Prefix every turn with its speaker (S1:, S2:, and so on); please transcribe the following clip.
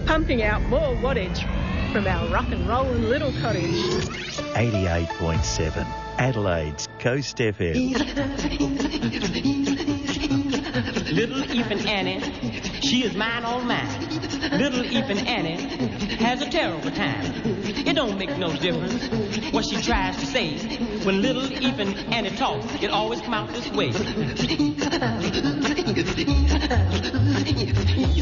S1: pumping out more wattage from our rock and rollin' little cottage.
S2: 88.7 Adelaide's Coast FM.
S3: Little Ethan Annie, she is mine all mine. Little Ethan Annie has a terrible time. It don't make no difference what she tries to say. When little Ethan Annie talks, it always come out this way.